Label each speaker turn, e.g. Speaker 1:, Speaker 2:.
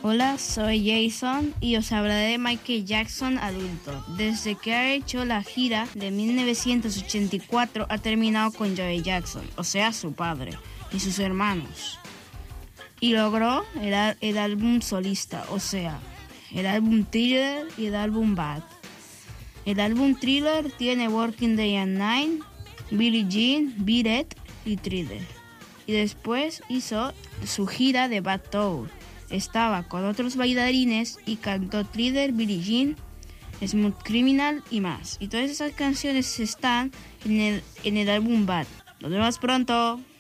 Speaker 1: Hola, soy Jason y os hablaré de Michael Jackson adulto. Desde que ha hecho la gira de 1984 ha terminado con Joe Jackson, o sea, su padre, y sus hermanos. Y logró el álbum solista, o sea, el álbum Thriller y el álbum Bad. El álbum Thriller tiene Working Day and Night, Billie Jean, Beat It y Thriller. Y después hizo su gira de Bad Tour. Estaba con otros bailarines y cantó Thriller, Billie Jean, Smooth Criminal y más. Y todas esas canciones están en el álbum Bad. Nos vemos pronto.